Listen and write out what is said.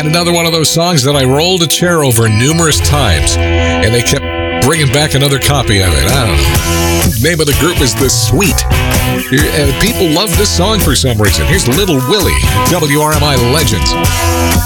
And another one of those songs that I rolled a chair over numerous times, and they kept bringing back another copy of it. I don't know. The name of the group is The Sweet. And people love this song for some reason. Here's Little Willie, WRMI Legends.